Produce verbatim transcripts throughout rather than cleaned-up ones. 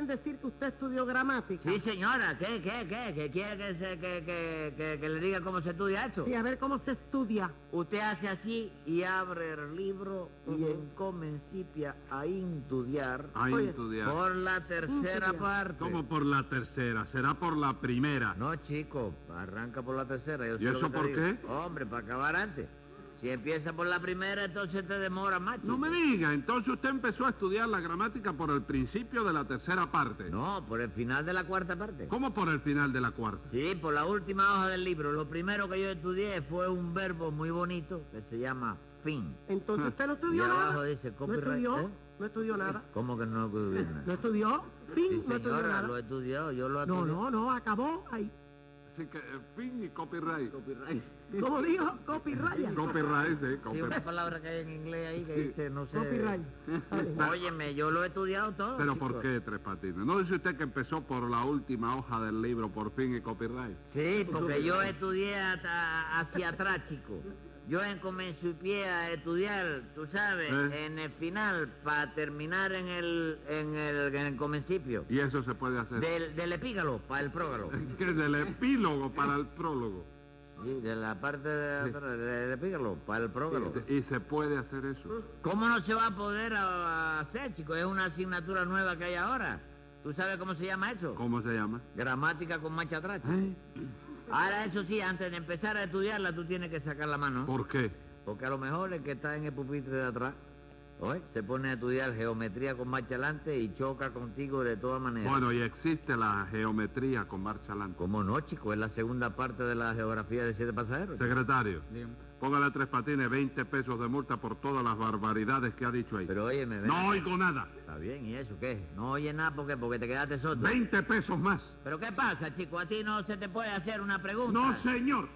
quieren decir que usted estudió gramática? Sí, señora, ¿qué, qué, qué? ¿Que quiere que, se, que, que, que, que le diga cómo se estudia eso? Sí, a ver cómo se estudia. Usted hace así y abre el libro y en comencipia a estudiar A Oye, estudiar. por la tercera Estudiar. parte. ¿Cómo por la tercera? ¿Será por la primera? No, chico, arranca por la tercera. Yo sé ¿Y lo eso que te por digo. qué? Hombre, para acabar antes. Si empieza por la primera, entonces te demora más, No chico. me diga, entonces usted empezó a estudiar la gramática por el principio de la tercera parte. No, por el final de la cuarta parte. ¿Cómo por el final de la cuarta? Sí, por la última hoja del libro. Lo primero que yo estudié fue un verbo muy bonito que se llama fin. Entonces usted no Y estudió abajo nada. dice ¿No copyright. estudió? ¿eh? ¿No estudió nada? ¿Cómo que no estudié ¿No nada? estudió? Fin, Sí, no estudió señora, nada. lo he estudiado, yo lo he No, estudiado. no, no, acabó ahí. Así que eh, fin y copyright. Copyright. ¿Cómo dijo? Copyright. Copyright, sí, Sí, una copyright. palabra que hay en inglés ahí que Sí. dice, no sé... Copyright. Vale. Óyeme, yo lo he estudiado todo. ¿Pero chico. por qué, Tres Patines? ¿No dice usted que empezó por la última hoja del libro, por fin y copyright? Sí, porque yo estudié hasta hacia atrás, chico. Yo comencé a estudiar, tú sabes, ¿Eh? en el final, para terminar en el, en el, en el comencipio. Y eso se puede hacer. Del, del epígalo para el prógalo. ¿Qué es del epílogo para el prólogo? Sí, de la parte de, Sí. de- del epígalo para el prógalo. Y se puede hacer eso. ¿Cómo no se va a poder a- hacer, chico? Es una asignatura nueva que hay ahora. ¿Tú sabes cómo se llama eso? ¿Cómo se llama? Gramática con marcha atrás, chico. ¿Eh? Ahora, eso sí, antes de empezar a estudiarla, tú tienes que sacar la mano. ¿Por qué? Porque a lo mejor el que está en el pupitre de atrás, oye, se pone a estudiar geometría con marcha adelante y choca contigo de todas maneras. Bueno, y existe la geometría con marcha adelante. ¿Cómo no, chico? Es la segunda parte de la geografía de siete pasajeros. Secretario, póngale a Tres Patines veinte pesos de multa por todas las barbaridades que ha dicho ahí. Pero óyeme, ven No acá. oigo nada. Está bien, ¿y eso qué? No oye nada, ¿por qué? Porque te quedaste sordo. veinte pesos más. ¿Pero qué pasa, chico? ¿A ti no se te puede hacer una pregunta? No, señor.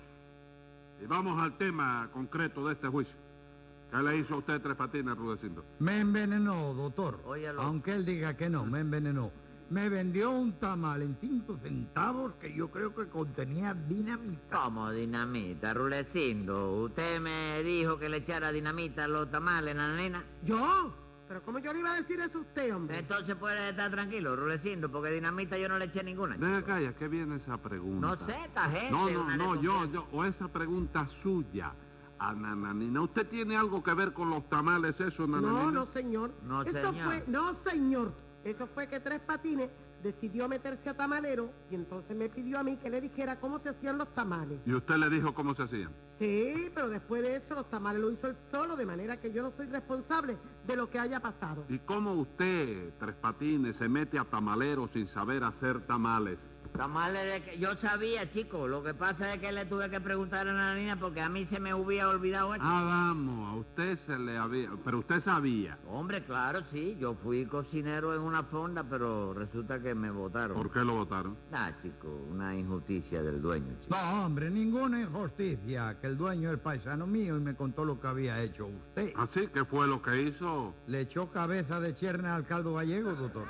Y vamos al tema concreto de este juicio. ¿Qué le hizo a usted Tres Patines, Rudecindo? Me envenenó, doctor. Óyalo. Aunque él diga que no, me envenenó. Me vendió un tamal en cinco centavos que yo creo que contenía dinamita. ¿Cómo dinamita, Rulecindo? ¿Usted me dijo que le echara dinamita a los tamales, nanena? ¿Yo? ¿Pero cómo yo le iba a decir eso a usted, hombre? Entonces puede estar tranquilo, Rulecindo, porque dinamita yo no le eché ninguna. Venga chico. acá, ¿y a qué viene esa pregunta? No sé, esta gente. No, no, una no, yo, desconfianza. yo, o esa pregunta suya, a Nananina. ¿Usted tiene algo que ver con los tamales, eso, Nananina? No, no, señor. No, Eso señor. fue, no, señor. Eso fue que Tres Patines decidió meterse a tamalero y entonces me pidió a mí que le dijera cómo se hacían los tamales. ¿Y usted le dijo cómo se hacían? Sí, pero después de eso los tamales lo hizo él solo, de manera que yo no soy responsable de lo que haya pasado. ¿Y cómo usted, Tres Patines, se mete a tamalero sin saber hacer tamales? Tamales de que... Yo sabía, chico, lo que pasa es que le tuve que preguntar a la niña porque a mí se me hubiera olvidado esto. Ah, vamos, a usted se le había... Pero usted sabía. Hombre, claro, sí, yo fui cocinero en una fonda, pero resulta que me votaron. ¿Por qué lo votaron? Ah, chico, una injusticia del dueño, chico. No, hombre, ninguna injusticia. Que el dueño es paisano mío y me contó lo que había hecho usted. ¿Así? ¿Qué fue lo que hizo? Le echó cabeza de cherna al caldo gallego, doctor.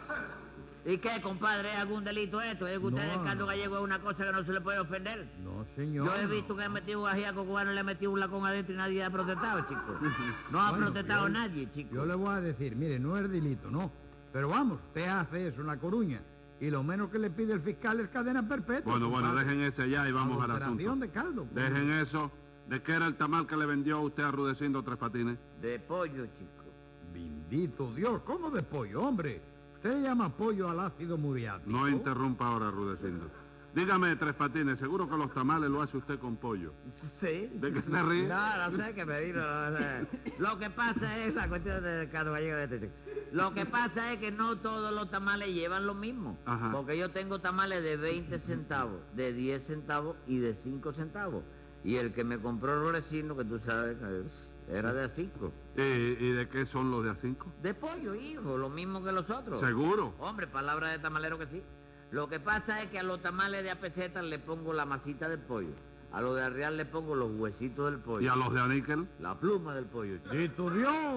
¿Y qué, compadre? ¿Es algún delito esto? ¿Es que usted No, el caldo no. gallego es una cosa que no se le puede ofender? No, señor. Yo he visto que han metido un ajiaco cubano y le han metido un lacón adentro y nadie ha protestado, chico. No ha Bueno, protestado yo- nadie, chico. Yo le voy a decir, mire, no es delito, no. Pero vamos, usted hace eso en La Coruña. Y lo menos que le pide el fiscal es cadena perpetua. Bueno, bueno, compadre. dejen ese ya y vamos al Adulteración asunto. de caldo. pues. Dejen eso. ¿De qué era el tamal que le vendió usted a Rudecindo Tres Patines? De pollo, chico. Bendito Dios, ¿cómo de pollo, hombre? Usted llama pollo al ácido muriático. No interrumpa ahora, Rudecindo. Dígame, Tres Patines, seguro que los tamales lo hace usted con pollo. Sí. ¿De qué se ríe? No, no sé qué me vino. No sé. Lo que pasa es la cuestión del caldo gallego de este chico. Lo que pasa es que no todos los tamales llevan lo mismo. Ajá. Porque yo tengo tamales de veinte centavos, de diez centavos y de cinco centavos. Y el que me compró Rolecino, que tú sabes, que era de a cinco. ¿Y, y de qué son los de a cinco? De pollo, hijo, lo mismo que los otros. ¿Seguro? Hombre, palabra de tamalero que sí. Lo que pasa es que a los tamales de a pesetas le pongo la masita del pollo. A los de arrial le pongo los huesitos del pollo. ¿Y a los de a níquel? La pluma del pollo. chico. ¡Bendito Dios!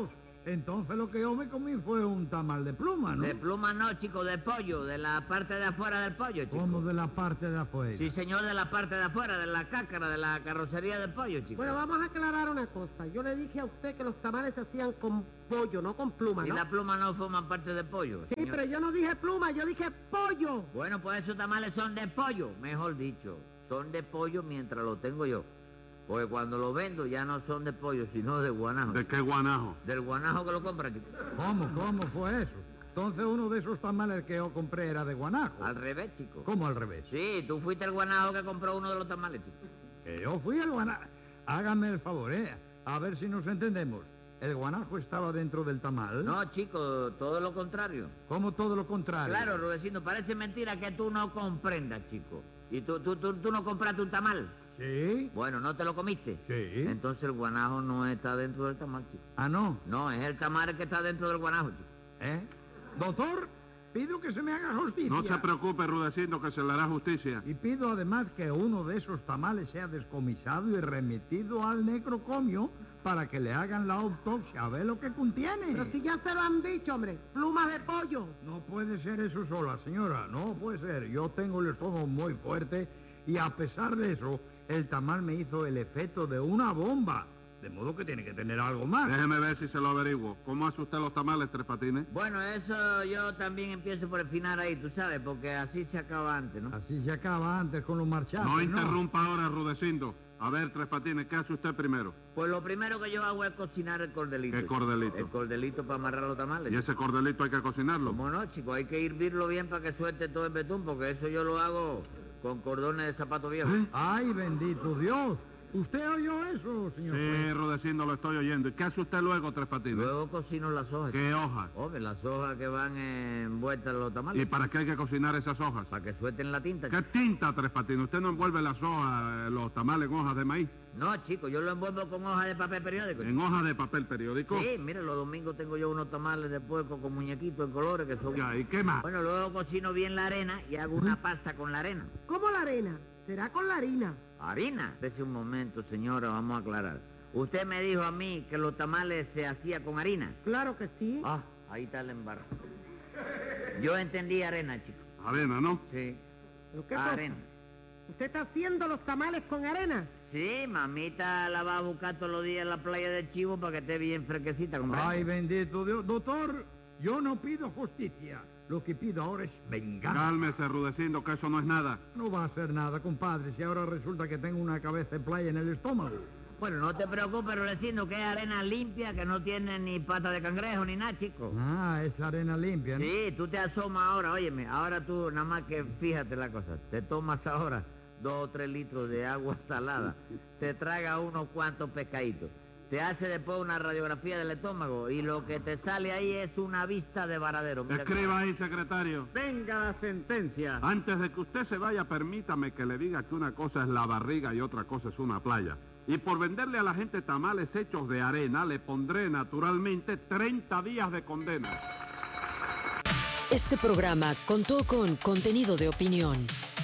Entonces lo que yo me comí fue un tamal de pluma, ¿no? De pluma no, chico, de pollo, de la parte de afuera del pollo, chico. Como de la parte de afuera. Sí, señor, de la parte de afuera, de la cácara, de la carrocería del pollo, chico. Bueno, vamos a aclarar una cosa. Yo le dije a usted que los tamales se hacían con pollo, no con pluma, Y ¿no? la pluma no forma parte del pollo, Sí, señor. pero yo no dije pluma, yo dije pollo. Bueno, pues esos tamales son de pollo, mejor dicho. Son de pollo mientras lo tengo yo. Porque cuando lo vendo ya no son de pollo, sino de guanajo. ¿De qué guanajo? Del guanajo que lo compra, chico. ¿Cómo, cómo fue eso? Entonces uno de esos tamales que yo compré era de guanajo. Al revés, chico. ¿Cómo al revés? Sí, tú fuiste el guanajo que compró uno de los tamales, chico. Que yo fui el guanajo. Hágame el favor, ¿eh? A ver si nos entendemos. ¿El guanajo estaba dentro del tamal? No, chico, todo lo contrario. ¿Cómo todo lo contrario? Claro, Rudecindo, parece mentira que tú no comprendas, chico. ¿Y tú, tú, tú, tú no compraste un tamal? Sí. Bueno, ¿no te lo comiste? Sí. Entonces el guanajo no está dentro del tamal, chico. Ah, no. No, es el tamal el que está dentro del guanajo, chico. ¿Eh? Doctor, pido que se me haga justicia. No se preocupe, Rudecindo, que se le hará justicia. Y pido además que uno de esos tamales sea descomisado y remitido al necrocomio para que le hagan la autopsia a ver lo que contiene. Pero si ya se lo han dicho, hombre, plumas de pollo. No puede ser eso sola, señora, no puede ser. Yo tengo el estómago muy fuerte y a pesar de eso, el tamal me hizo el efecto de una bomba. De modo que tiene que tener algo más. Déjeme ver si se lo averiguo. ¿Cómo hace usted los tamales, Tres Patines? Bueno, eso yo también empiezo por el final ahí, tú sabes, porque así se acaba antes, ¿no? Así se acaba antes con los marchados. No interrumpa ahora, Rudecindo. A ver, Tres Patines, ¿qué hace usted primero? Pues lo primero que yo hago es cocinar el cordelito. ¿Qué chico. cordelito? El cordelito para amarrar los tamales. ¿Y ese cordelito hay que cocinarlo? ¿Cómo no, chico? Hay que hervirlo bien para que suelte todo el betún, porque eso yo lo hago con cordones de zapato viejo. ¿Eh? ¡Ay, bendito Dios! ¿Usted oyó eso, señor Sí, juez? Rudecindo, lo estoy oyendo. ¿Y qué hace usted luego, Tres Patines? Luego cocino las hojas. ¿Qué hojas? Hombre, las hojas que van envueltas en los tamales. ¿Y para qué hay que cocinar esas hojas? Para que suelten la tinta. ¿Qué chico. tinta, Tres Patines? ¿Usted no envuelve las hojas, eh, los tamales en hojas de maíz? No, chico, yo lo envuelvo con hojas de papel periódico. chico. ¿En hojas de papel periódico? Sí, mire, los domingos tengo yo unos tamales de puerco con muñequitos en colores que son... Ya, ¿y qué más? Bueno, luego cocino bien la arena y hago una pasta con la arena. ¿Cómo la arena? Será con la harina. ¿Harina? Espese un momento, señora, vamos a aclarar. Usted me dijo a mí que los tamales se hacía con harina. Claro que sí. Ah, ahí está el embarro. Yo entendí arena, chico. Arena, ¿no? Sí. ¿Pero qué cosa? Arena. ¿Usted está haciendo los tamales con arena? Sí, mamita la va a buscar todos los días en la playa del Chivo para que esté bien fresquecita, compadre. ¡Ay, bendito Dios! Doctor, yo no pido justicia. Lo que pido ahora es venganza. Cálmese, Rudecindo, que eso no es nada. No va a hacer nada, compadre, si ahora resulta que tengo una cabeza de playa en el estómago. Bueno, no te preocupes, Rudecindo, que es arena limpia, que no tiene ni pata de cangrejo ni nada, chico. Ah, es arena limpia, ¿no? Sí, tú te asomas ahora, óyeme, ahora tú nada más que fíjate la cosa, te tomas ahora dos o tres litros de agua salada, te traga unos cuantos pescaditos, te hace después una radiografía del estómago y lo que te sale ahí es una vista de varadero. Mira que- Escriba ahí, secretario. Venga la sentencia. Antes de que usted se vaya, permítame que le diga que una cosa es la barriga y otra cosa es una playa. Y por venderle a la gente tamales hechos de arena, le pondré naturalmente treinta días de condena. Este programa contó con contenido de opinión.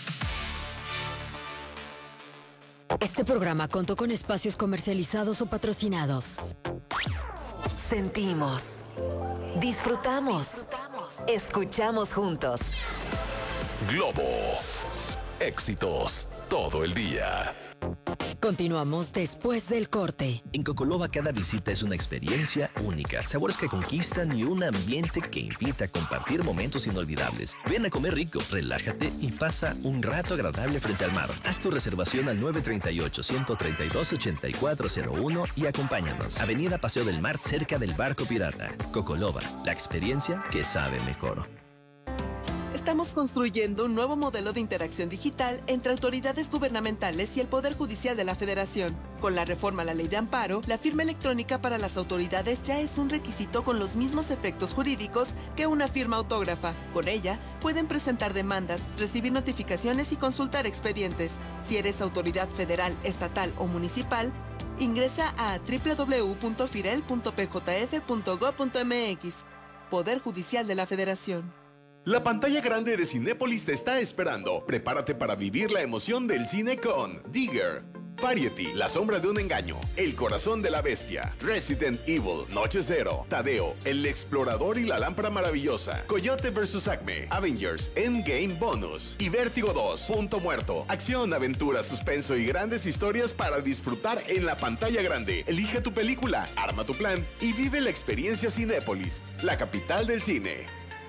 Este programa contó con espacios comercializados o patrocinados. Sentimos, disfrutamos, escuchamos juntos. Globo. Éxitos todo el día. Continuamos después del corte. En Cocoloba cada visita es una experiencia única, sabores que conquistan y un ambiente que invita a compartir momentos inolvidables. Ven a comer rico, relájate y pasa un rato agradable frente al mar. Haz tu reservación al nueve tres ocho, uno tres dos, ocho cuatro cero uno y acompáñanos. Avenida Paseo del Mar, cerca del Barco Pirata. Cocoloba, la experiencia que sabe mejor. Estamos construyendo un nuevo modelo de interacción digital entre autoridades gubernamentales y el Poder Judicial de la Federación. Con la reforma a la Ley de Amparo, la firma electrónica para las autoridades ya es un requisito con los mismos efectos jurídicos que una firma autógrafa. Con ella, pueden presentar demandas, recibir notificaciones y consultar expedientes. Si eres autoridad federal, estatal o municipal, ingresa a doble u doble u doble u punto firel punto p j f punto gob punto m x. Poder Judicial de la Federación. La pantalla grande de Cinépolis te está esperando. Prepárate para vivir la emoción del cine con Digger. Variety, La sombra de un engaño, El corazón de la bestia, Resident Evil, Noche Cero, Tadeo, El explorador y la lámpara maravillosa, Coyote versus. Acme, Avengers, Endgame Bonus y Vértigo dos, Punto Muerto. Acción, aventura, suspenso y grandes historias para disfrutar en la pantalla grande. Elige tu película, arma tu plan y vive la experiencia Cinépolis, la capital del cine.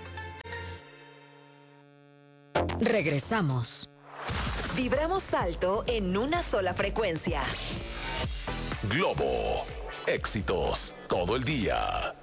Regresamos. Vibramos alto en una sola frecuencia. Globo. Éxitos todo el día.